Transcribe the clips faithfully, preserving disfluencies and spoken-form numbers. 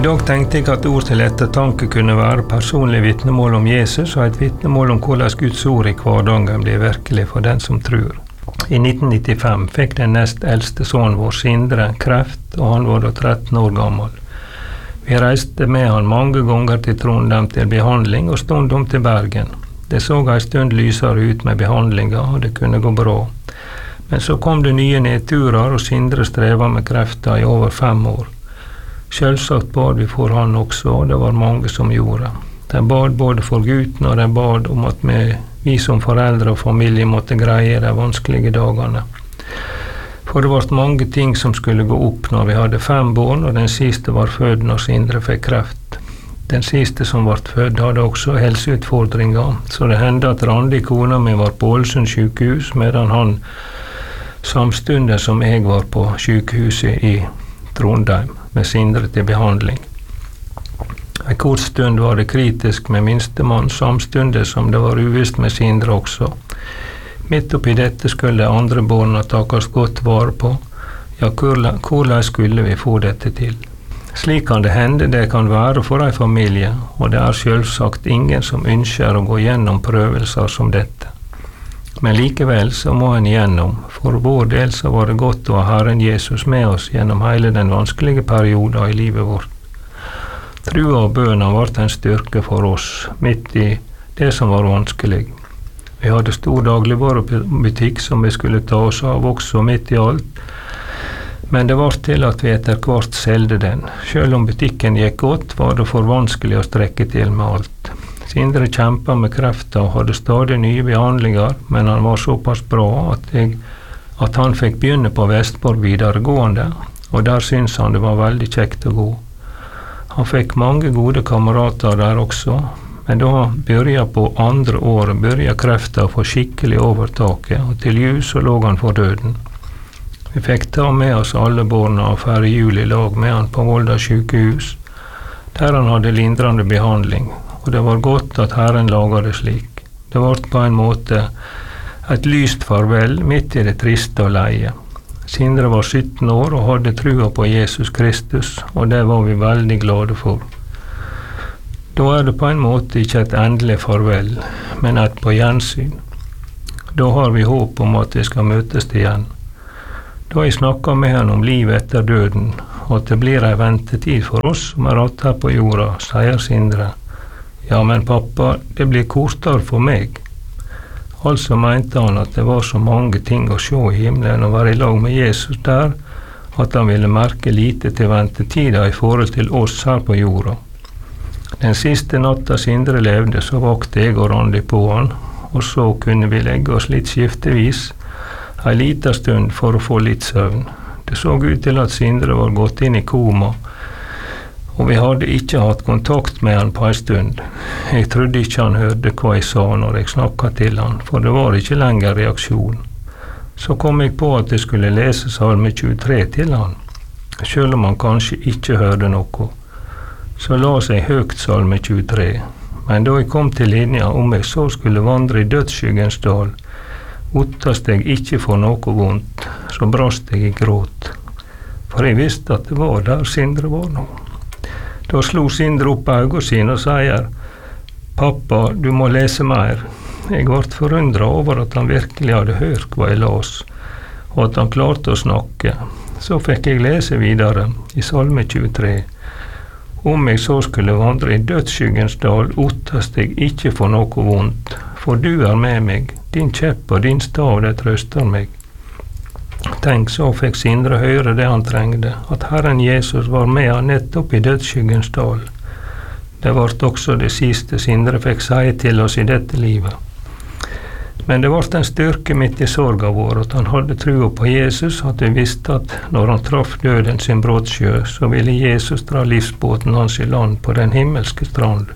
I dag tenkte jeg at ord til ettertanke kunne være personlig vitnemål om Jesus og et vitnemål om hvordan Guds ord i hverdagen blir virkelig for den som tror. I nitten nittifem fikk den nest eldste sønnen vår Sindre kreft, og han var da tretten år gammel. Vi reiste med han mange ganger til Trondheim til behandling og stundom til Bergen. Det så en stund lysere ut med behandlinga, og det kunne gå bra. Men så kom det nye nedturer, og Sindre streva med krefter i over fem år. Selvsagt bad vi for han også, og det var mange som gjorde. De bad både for gutten, og de bad om at vi, vi som foreldre og familie måtte greie de vanskelige dagene. For det var mange ting som skulle gå opp når vi hadde fem barn, og den siste var født når Sindre fikk kreft. Den siste som ble født hadde også helseutfordringer, så det hendte at Randi, kona mi, var på Ålesund sykehus, medan han samtidig som jeg var på sykehuset i Trondheim med Sindre til behandling. En kort stund var det kritisk med minstemann, samtidig som det var uvisst med Sindre også. Midt oppi dette skulle de andre barna takes godt vare på. Ja, hvordan skulle vi få dette til? Slik kan det hende det kan være for en familie, og det er selvsagt ingen som ønsker å gå gjennom prøvelser som dette. Men likevel så må en igjennom. For vår del så var det godt å ha Herren Jesus med oss gjennom hele den vanskelige perioden i livet vårt. Trua og bønene var en styrke for oss, midt i det som var vanskelig. Vi hadde stor dagligvarebutikk som vi skulle ta oss av også midt i alt, men det var til at vi etter hvert selgte den. Selv om butikken gikk godt, var det for vanskelig å strekke til med alt. Sindre kjempet med krefter og hadde stadig nye behandlinger, men han var såpass bra at, jeg, at han fikk begynne på Vestborg videregående, og der syntes han det var veldig kjekt å gå. Han fikk mange gode kamerater der også, men da han begynte på andre året, begynte krefter å få skikkelig overtaket, og til jul så lå han for døden. Vi fikk ta med oss alle barna og feire jul i lag med han på Volda sykehus, der han hadde lindrende behandling, og det var godt at Herren laget det slik. Det var på en måte et lyst farvel midt i det triste og leie. Sindre var sytten år og hadde trua på Jesus Kristus, og det var vi veldig glade for. Da er det på en måte ikke et endelig farvel, men et på gjensyn. Da har vi håp om at vi skal møtes igjen. Da jeg snakket med han om livet etter døden, og at det blir en ventetid for oss som er alt her på jorda, sier Sindre. Ja, men pappa, det blir kortere for meg. Altså mente han at det var så mange ting å se i himmelen og være i lag med Jesus der, at han ville merke lite til ventetida i forhold til oss her på jorda. Den siste natta Sindre levde, så vakte jeg og Randi på han, og så kunne vi legge oss litt skiftevis, en liten stund for å få litt søvn. Det så ut til at Sindre var gått inn i koma, og vi hadde ikke hatt kontakt med han på en stund. Jeg trodde ikke han hørte hva jeg sa når jeg snakket til han, for det var ikke lenger reaksjon. Så kom jeg på at jeg skulle lese Salme tjuetre til han, selv om han kanskje ikke hørte noe. Så la seg høgt Salme tjuetre, men da jeg kom til linja om jeg så skulle vandre i dødsskyggens dal, ottast jeg ikke for noe vondt, så brast jeg i gråt. For jeg visste at det var der Sindre var nå. Da slo Sindre opp øynene sine og sier, «Pappa, du må lese mer.» Jeg ble forundret over at han virkelig hadde hørt hva jeg las, og at han klarte å snakke. Så fikk jeg lese videre i Salme tjuetre. Om jeg så skulle vandre i dødsskyggens dal, ottast jeg ikke for noe vondt, for du er med meg, din kjepp og din stav, det trøster meg. Tenk, så fikk Sindre høre det han trengte, at Herren Jesus var med han nettopp i dødsskyggens dal. Det var også det siste Sindre fikk si til oss i dette livet. Men det var en styrke midt i sorga vår, at han hadde trua på Jesus, at vi visste at når han traff døden sin brottsjø, så ville Jesus dra livsbåten hans i land på den himmelske strand.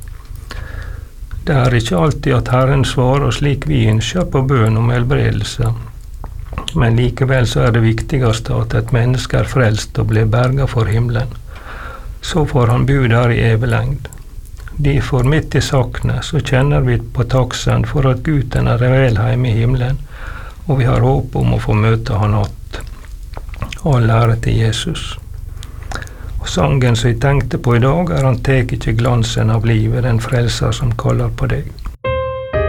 Det er ikke alltid at Herren svarer slik vi ønsker på bønn om helbredelse, men likevel så er det viktigste at et menneske er frelst og blir berget for himmelen. Så får han bo der i evelengd. Derfor midt i sakene så kjenner vi på taksen for at Guden er vel hjemme i himmelen, og vi har håp om å få møte han att. All ære til Jesus. Og Sangen som jeg tenkte på i dag, er Han tek ikke glansen av livet, den frelser som kaller på deg.